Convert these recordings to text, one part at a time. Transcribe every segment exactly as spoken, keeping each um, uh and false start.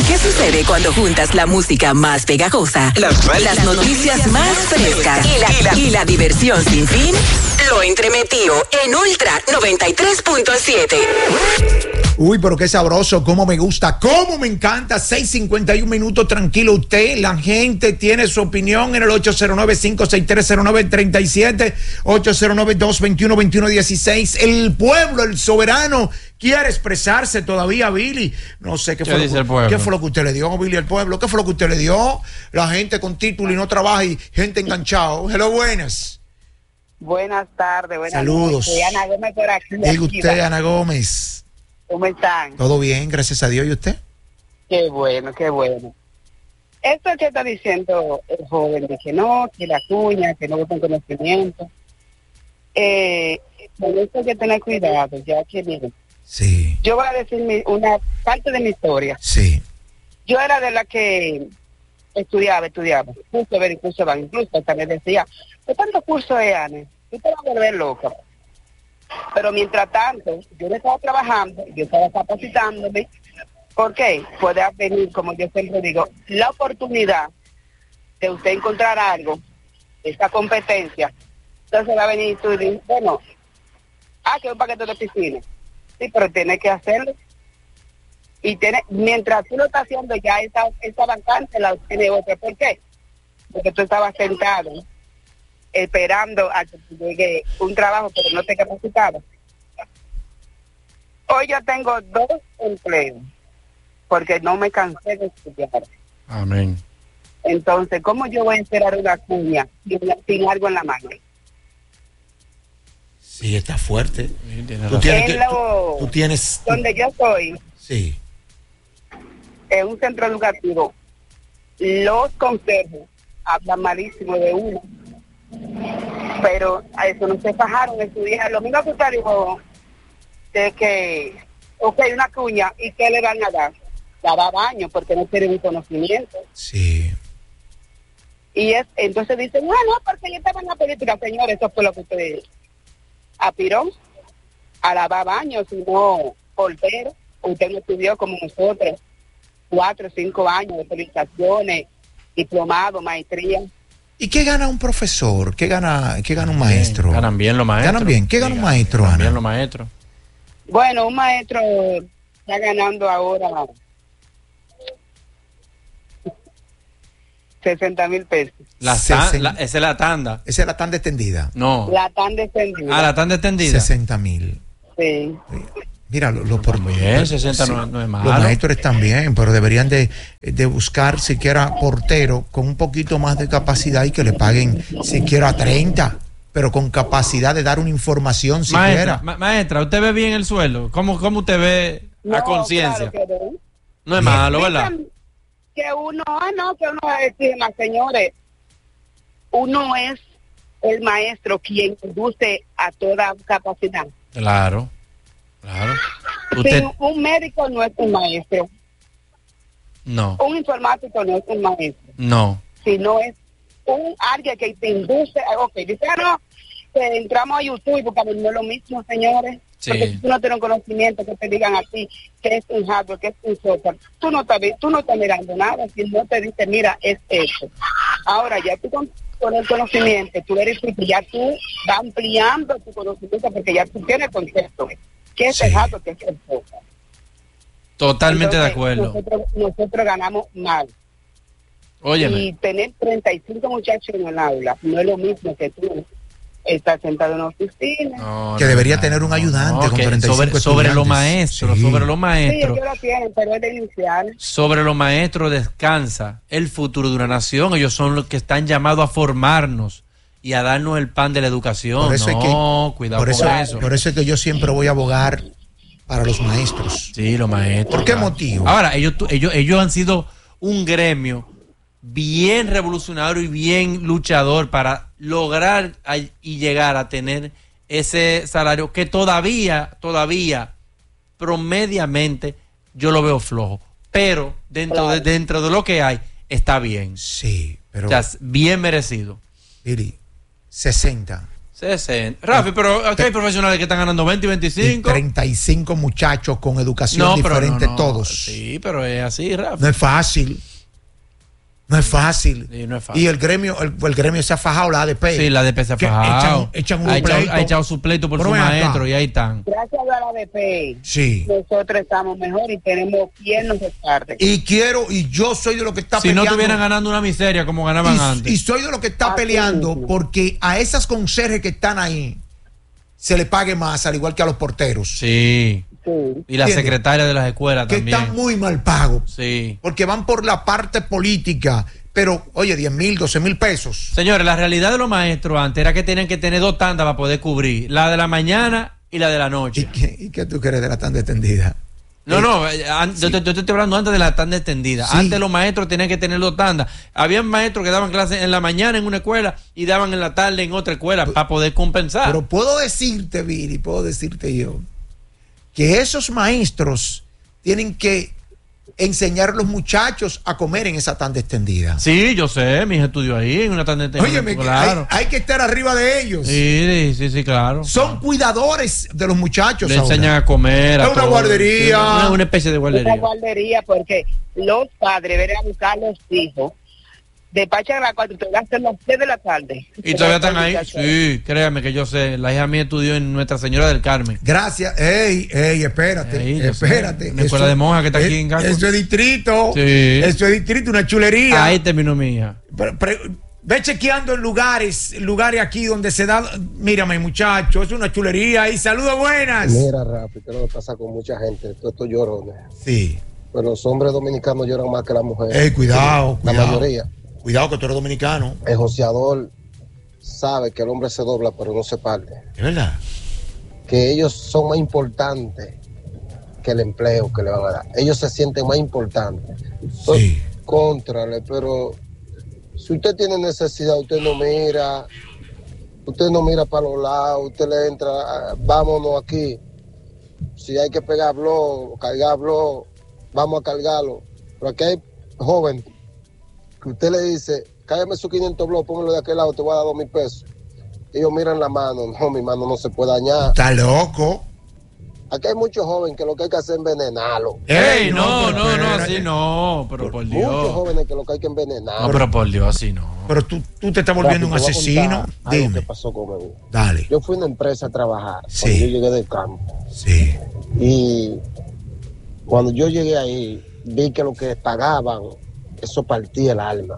¿Qué sucede cuando juntas la música más pegajosa, las, las noticias más frescas y la, y, la, y la diversión sin fin? Lo entremetido en Ultra noventa y tres punto siete. Uy, pero qué sabroso, cómo me gusta, cómo me encanta. seis cincuenta y un minutos, tranquilo usted. La gente tiene su opinión en el ocho cero nueve, cinco seis tres, cero nueve tres siete, ocho cero nueve, dos dos uno, dos uno uno seis. El pueblo, el soberano, quiere expresarse todavía, Billy. No sé qué fue, ¿Qué, lo que, ¿qué fue lo que usted le dio, Billy, al pueblo. ¿Qué fue lo que usted le dio? La gente con título y no trabaja y gente enganchado. Hello, buenas. Buenas tardes, buenas Saludos. noches. Ana Gómez por aquí. Diga usted, Ana Gómez. ¿Cómo están? Todo bien, gracias a Dios. ¿Y usted? Qué bueno, qué bueno. Esto que está diciendo el joven, de que no, que la cuña, que no con conocimiento. Eh, con esto hay que tener cuidado, ya que miren. Sí. Yo voy a decir mi, una parte de mi historia. Sí. Yo era de la que estudiaba, estudiaba. Curso ver, incluso van, incluso también decía, ¿qué tanto curso es, Ana? Tú te vas a volver loca. Pero mientras tanto, yo no estaba trabajando, yo estaba capacitándome. ¿Por qué? Puede venir, como yo siempre digo, la oportunidad de usted encontrar algo, esta competencia. Entonces va a venir y tú dices, bueno, ah, que un paquete de piscina. Sí, pero tiene que hacerlo. Y tiene, mientras tú lo estás haciendo, ya esa, esa vacante la tiene otra. ¿Por qué? Porque tú estabas sentado, ¿no?, esperando a que llegue un trabajo, pero no te capacitaba. Hoy yo tengo dos empleos, porque no me cansé de estudiar. Amén. Entonces, ¿cómo yo voy a esperar una cuña sin, sin algo en la mano? Sí, está fuerte. Sí, tiene ¿Tú tienes, que, tú, tú tienes... Donde yo estoy, sí, en un centro educativo, los consejos hablan malísimo de uno. Pero a eso no se fajaron en su día. Lo mismo que usted dijo, de que, ok, una cuña, ¿y qué le van a dar? La da baño, porque no tienen un conocimiento. Sí. Y es, entonces dicen, ah, no, porque yo estaba en la película, señor, eso fue lo que usted aspiró a lavar baños, sino portero. Usted no estudió como nosotros, cuatro o cinco años de felicitaciones, diplomado, maestría. ¿Y qué gana un profesor? ¿Qué gana, qué gana un maestro? Bien, ganan bien los maestros. ¿Ganan bien? ¿Qué gana sí, un maestro, ganan Ana? bien los maestros. Bueno, un maestro está ganando ahora sesenta mil pesos. La tan, la, esa es la tanda. Esa es la tanda extendida. No. La tanda extendida. Ah, la tanda extendida. sesenta mil. Sí. Mira, los lo, por bien, sesenta sí, no, no es malo. Los maestros están bien, pero deberían de, de buscar siquiera portero con un poquito más de capacidad y que le paguen siquiera treinta, pero con capacidad de dar una información siquiera. Maestra, ma maestra, ¿usted ve bien el suelo? ¿Cómo, cómo usted ve no, a conciencia? Claro no. no es malo, ¿verdad? Que uno, ah, no, que uno exige más, señores. Uno es el maestro quien conduce a toda capacidad. Claro. Claro. Usted... Sí, un médico no es un maestro. No. Un informático no es un maestro. No. Sino es un alguien que te induce. Ok, dice, ah, no, que entramos a YouTube porque no es lo mismo, señores. Sí. Porque si tú no tienes un conocimiento que te digan a ti que es un hardware, que es un software, tú no estás, tú no estás mirando nada, si no te dice, mira, es eso. Ahora ya tú con, con el conocimiento, tú eres y ya tú vas ampliando tu conocimiento porque ya tú tienes concepto. ¿Qué es sí. el hardware? ¿Qué es el software? Totalmente. Entonces, de acuerdo. Nosotros, nosotros ganamos mal. Óyeme. Y tener treinta y cinco muchachos en el aula no es lo mismo que tú estás sentado en una oficina. No, que no, debería no, tener un ayudante no, con treinta y cinco sobre, sobre los maestros, sí. sobre los maestros. Sí, ellos lo tienen, pero es de inicial. Sobre los maestros descansa el futuro de una nación. Ellos son los que están llamados a formarnos y a darnos el pan de la educación. Por eso no, es que, cuidado por eso, con eso. Por eso es que yo siempre voy a abogar para los maestros. Sí, los maestros. ¿Por qué claro. motivo? Ahora, ellos, ellos, ellos han sido un gremio bien revolucionario y bien luchador para lograr y llegar a tener ese salario que todavía, todavía, promediamente, yo lo veo flojo. Pero dentro, de, dentro de lo que hay, está bien. Sí, pero... O sea, bien merecido. Billy, sesenta, sesenta. Rafi, pero aquí hay profesionales que están ganando veinte y veinticinco. Y treinta y cinco muchachos con educación no, diferente no, no. todos. Sí, pero es así, Rafi. No es fácil. No es fácil. Sí, no es fácil. Y el gremio, el, el gremio se ha fajado, la A D P. Sí, la A D P se ha fajado. Echan, echan un ha, echado, pleito. ha echado su pleito por Pero su ven acá. maestro y ahí están. Gracias a la A D P, Sí. nosotros estamos mejor y tenemos quien nos respalde. Y quiero, y yo soy de lo que está Si peleando. no estuvieran ganando una miseria como ganaban y, antes. y soy de lo que está Así peleando mismo. porque a esas conserjes que están ahí se le pague más, al igual que a los porteros. Sí. Sí. Y las ¿Entiendes? secretarias de las escuelas Que también. están muy mal pagos. Sí. Porque van por la parte política. Pero, oye, diez mil, doce mil pesos. Señores, la realidad de los maestros antes era que tenían que tener dos tandas para poder cubrir. La de la mañana y la de la ¿Y noche. qué, y qué tú crees de la tanda extendida? No, no, eh, an- yo, te, yo te estoy hablando antes de la tanda extendida. Sí. Antes los maestros tenían que tener dos tandas. Habían maestros que daban clases en la mañana en una escuela y daban en la tarde en otra escuela para poder compensar. Pero puedo decirte, Viri, puedo decirte yo, que esos maestros tienen que enseñar a los muchachos a comer en esa tanda extendida. Sí, yo sé, mis estudios ahí en una tanda extendida. Óyeme, que claro. hay, hay que estar arriba de ellos. Sí, sí, sí, claro. Son cuidadores de los muchachos. Le ahora. enseñan a comer. A Es una todo. guardería. Sí, Una, una especie de Una guardería. guardería, porque los padres deben buscar a los hijos. Despachan a las cuatro, te gastan las tres de la tarde. Y todavía están ahí. Sí, créame que yo sé. La hija mía estudió en Nuestra Señora del Carmen. Gracias. Ey, ey, espérate, Ey, yo sé. espérate. Una escuela de monjas que está aquí en Caco. Eso es distrito. Sí. Eso es distrito, una chulería. Ahí terminó mi hija. Pero- pero- ve chequeando en lugares, lugares aquí donde se da. Mírame, muchacho, es una chulería. Y saludos buenas. Mira, Rafi, que lo que pasa con mucha gente, todos estos llorones. Sí. Pero los hombres dominicanos lloran más que las mujeres. Ey, cuidado, La cuidado. mayoría. Cuidado que tú eres dominicano. El joseador sabe que el hombre se dobla, pero no se parte. Es verdad. Que ellos son más importantes que el empleo que le van a dar. Ellos se sienten más importantes. Sí. Contrale, pero si usted tiene necesidad, usted no mira, usted no mira para los lados, usted le entra, ah, vámonos aquí. Si hay que pegar blog, cargar blog, vamos a cargarlo. Pero aquí hay jóvenes que usted le dice, cállame esos quinientos blogs, póngalo de aquel lado, te voy a dar dos mil pesos. Ellos miran la mano, no, mi mano no se puede dañar. Está loco. Aquí hay muchos jóvenes que lo que hay que hacer es envenenarlo. Ey, no, pero no, no, espérate. así no. Pero por Muchos Dios. jóvenes que lo que hay que envenenar. No, pero por Dios, así no. Pero tú, tú te estás volviendo un Rafi, te voy a asesino. contar algo Dime. que pasó conmigo. Dale. Yo fui a una empresa a trabajar Sí. cuando yo llegué del campo. Sí. Y cuando yo llegué ahí, vi que lo que pagaban, eso partía el alma.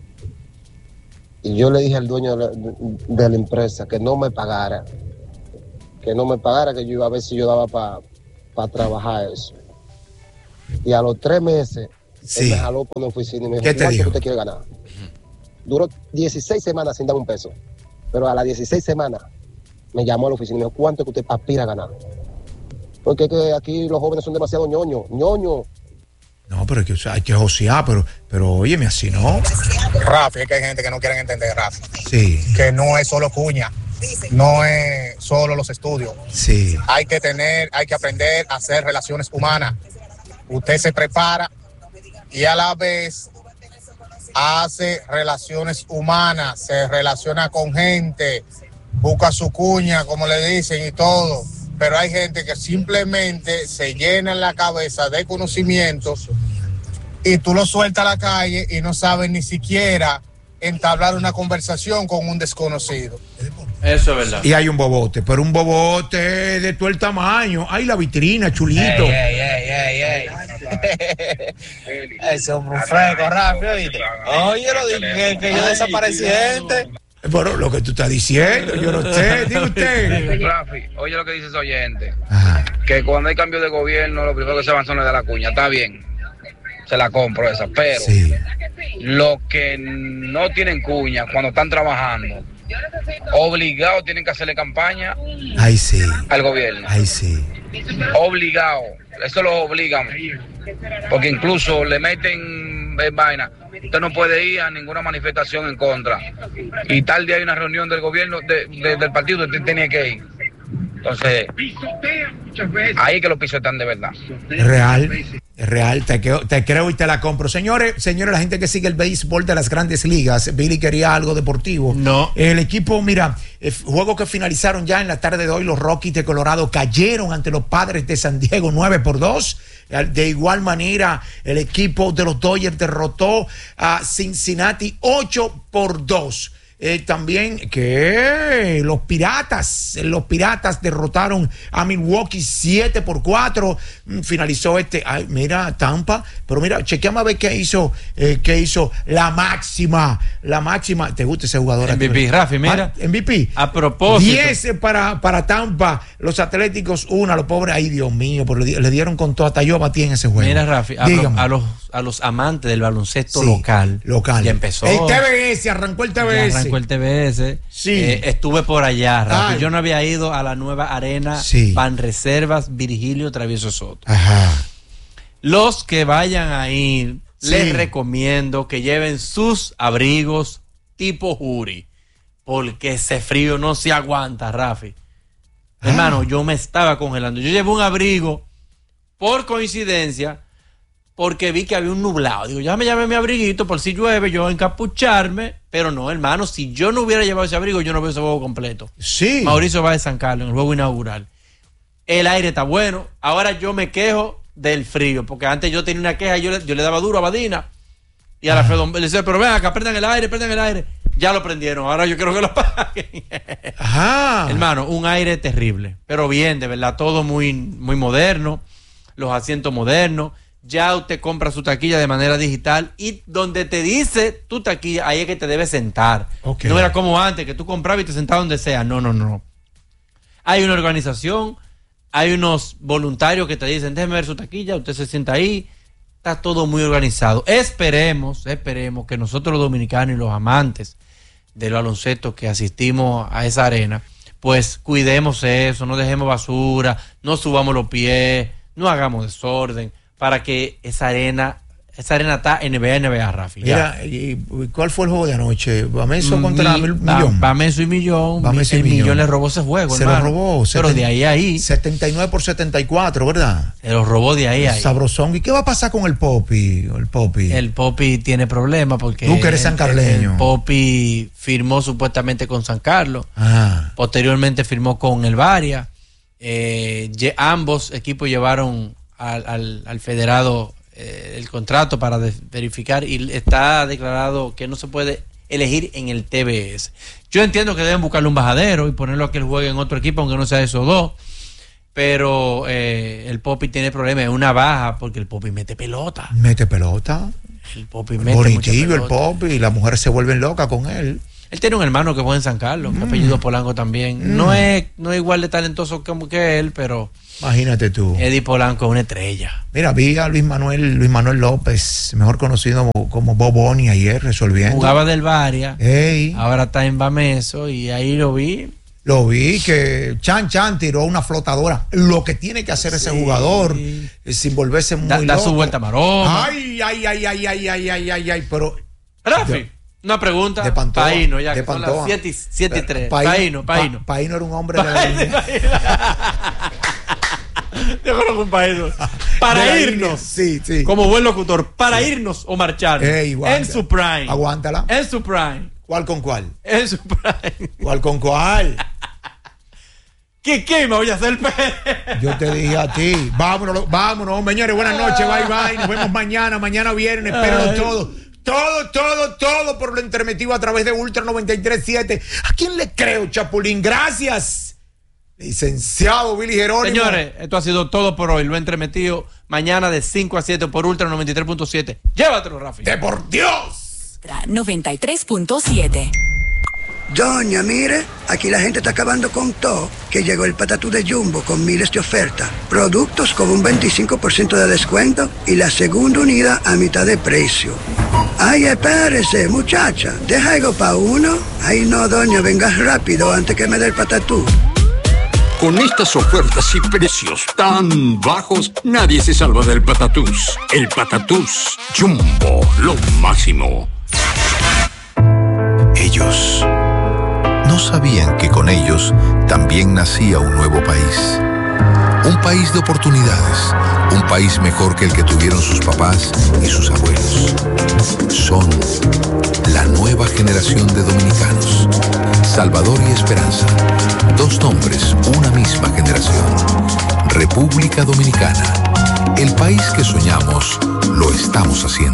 Y yo le dije al dueño de la, de la empresa que no me pagara. Que no me pagara, que yo iba a ver si yo daba para trabajar eso. Y a los tres meses, Sí. él me jaló por una oficina y me dijo, ¿Qué te ¿cuánto dijo? usted quiere ganar? Duró dieciséis semanas sin darme un peso. Pero a las dieciséis semanas me llamó a la oficina y me dijo, ¿cuánto es que usted aspira a ganar? Porque es que aquí los jóvenes son demasiado ñoños, ñoños. No, pero es que o sea, hay que josear, pero, pero óyeme, así no. Rafi, es que hay gente que no quiere entender, Rafi, Sí, que no es solo cuña, no es solo los estudios. sí. Hay que tener, hay que aprender a hacer relaciones humanas. Usted se prepara y a la vez hace relaciones humanas, se relaciona con gente, busca su cuña, como le dicen, y todo. Pero hay gente que simplemente se llena en la cabeza de conocimientos y tú lo sueltas a la calle y no sabes ni siquiera entablar una conversación con un desconocido. Eso es verdad. Y hay un bobote, pero un bobote de todo el tamaño. Hay la vitrina, chulito. Ey, ey, ey, ey, ey. Ese hombre un fresco, Rafi, ¿oíste? Oye, lo dije que yo desaparecí gente. Pero lo que tú estás diciendo, yo no sé. Diga usted. Rafi, oye lo que dice ese oyente, Ajá. que cuando hay cambio de gobierno, lo primero que se avanza es de la cuña. Está bien, se la compro esa, pero Sí. los que no tienen cuña cuando están trabajando, obligados tienen que hacerle campaña Ay, sí. al gobierno. Ay, sí. Obligado, eso lo obligan, porque incluso le meten en vaina. Usted no puede ir a ninguna manifestación en contra. Y tal día hay una reunión del gobierno, de, de- del partido, usted tenía que ir. Entonces, ahí que los pisos están de verdad. Real. Es real, te, te creo y te la compro. Señores, señores, la gente que sigue el béisbol de las grandes ligas, Billy quería algo deportivo. No. El equipo, mira, el juego que finalizaron ya en la tarde de hoy, los Rockies de Colorado cayeron ante los Padres de San Diego nueve por dos. De igual manera, el equipo de los Dodgers derrotó a Cincinnati ocho por dos. Eh, también que los Piratas, los Piratas derrotaron a Milwaukee siete por cuatro. Mm, finalizó este, ay, mira, Tampa, pero mira, chequeame a ver qué hizo, eh, qué hizo la máxima, la máxima. ¿Te gusta ese jugador? M V P, Rafi, mira. Ah, M V P. A propósito. diez para, para Tampa, los Atléticos uno, a los pobres, ay Dios mío, pero le, le dieron con todo, hasta yo batí en ese juego. Mira, Rafi, a, a, los, a los amantes del baloncesto sí, local, local. Ya empezó. El T V S, arrancó el T V S. Arrancó el T V S. Sí. Eh, estuve por allá, Rafi. Yo no había ido a la nueva arena sí. Banreservas Virgilio Travieso Soto. Ajá. Los que vayan a ir, sí. les recomiendo que lleven sus abrigos tipo Juri, porque ese frío no se aguanta, Rafi. Ah. Hermano, yo me estaba congelando. Yo llevé un abrigo por coincidencia, porque vi que había un nublado. Digo, ya me llamé mi abriguito por si llueve, yo encapucharme. Pero no, hermano, si yo no hubiera llevado ese abrigo, yo no veo ese juego completo. Sí. Mauricio va de San Carlos en el juego inaugural. El aire está bueno. Ahora yo me quejo del frío, porque antes yo tenía una queja y yo le, yo le daba duro a Badina. Y a la Alfredo le decía, pero ven acá, prendan el aire, prendan el aire. Ya lo prendieron, ahora yo quiero que lo apaguen. Ajá. Hermano, un aire terrible. Pero bien, de verdad, todo muy, muy moderno. Los asientos modernos. Ya usted compra su taquilla de manera digital y donde te dice tu taquilla, ahí es que te debes sentar. Okay. No era como antes, que tú comprabas y te sentabas donde sea. No, no, no. Hay una organización, hay unos voluntarios que te dicen, déjeme ver su taquilla, usted se sienta ahí. Está todo muy organizado. Esperemos, esperemos que nosotros los dominicanos y los amantes del baloncesto que asistimos a esa arena, pues cuidemos eso, no dejemos basura, no subamos los pies, no hagamos desorden, para que esa arena, esa arena está N B A, N B A, Rafi. Mira, ¿y cuál fue el juego de anoche? Bameso contra Mi, Millón. Bameso y Millón. Bameso y el Millón. Millón le robó ese juego, Se hermano. lo robó. Pero setenta, de ahí a ahí. setenta y nueve por setenta y cuatro, ¿verdad? Se lo robó de ahí a ahí. Sabrosón. ¿Y qué va a pasar con el Popi? El Popi. El Popi tiene problemas porque... Tú que eres sancarleño. El, el Popi firmó supuestamente con San Carlos. Ajá. Posteriormente firmó con el Varia. Eh, ambos equipos llevaron al, al, al federado eh, el contrato para de, verificar y está declarado que no se puede elegir en el T B S. Yo entiendo que deben buscarle un bajadero y ponerlo a que él juegue en otro equipo, aunque no sea esos dos. Pero eh, el Popi tiene problemas, es una baja porque el Popi mete pelota. Mete pelota. El Popi mete Bonitillo el Popi, y las mujeres se vuelven locas con él. Él tiene un hermano que juega en San Carlos, mm. que apellido Polanco también. Mm. No es no es igual de talentoso como que él, pero imagínate tú. Eddie Polanco es una estrella. Mira, vi a Luis Manuel, Luis Manuel López, mejor conocido como, como Boboni ayer resolviendo. Jugaba del Varia. Ey. Ahora está en Bameso y ahí lo vi. Lo vi que Chan Chan tiró una flotadora. Lo que tiene que hacer sí. ese jugador sin volverse muy da, da loco. su vuelta maroma. Ay, ay, ay, ay, ay, ay, ay, ay, ay, pero Rafi, una pregunta. De Pantoja, Paino, ya de que son Pantoja. las siete y tres. Paino, Paino, Paino. Pa, Paino era un hombre de la línea. Yo conozco un Paino. Para irnos. Sí, sí. Como buen locutor, para sí. irnos o marchar. Ey, en su prime. Aguántala. En su prime. ¿Cuál con cuál? En su prime. ¿Cuál con cuál? ¿Qué, qué me voy a hacer? Yo te dije a ti. Vámonos, vámonos, señores. Buenas noches. Bye, bye. Nos vemos mañana. Mañana viernes. Espérenlo todo. Todo, todo, todo por lo intermitido a través de Ultra noventa y tres punto siete. ¿A quién le creo, Chapulín? Gracias, licenciado Billy Jerónimo. Señores, esto ha sido todo por hoy. Lo he entremetido mañana de cinco a siete por Ultra noventa y tres punto siete. Llévatelo, Rafi. ¡De por Dios! noventa y tres punto siete. Doña, mire, aquí la gente está acabando con todo, que llegó el patatú de Jumbo con miles de ofertas, productos con un veinticinco por ciento de descuento y la segunda unidad a mitad de precio. Ay, espérese, muchacha, deja algo para uno. Ay, no, doña, venga rápido antes que me dé el patatú. Con estas ofertas y precios tan bajos, nadie se salva del patatús. El patatús Jumbo, lo máximo. Ellos no sabían que con ellos también nacía un nuevo país, Un país de oportunidades, un país mejor que el que tuvieron sus papás y sus abuelos. Son la nueva generación de dominicanos. Salvador y Esperanza. Dos nombres, una misma generación. República Dominicana. El país que soñamos, lo estamos haciendo.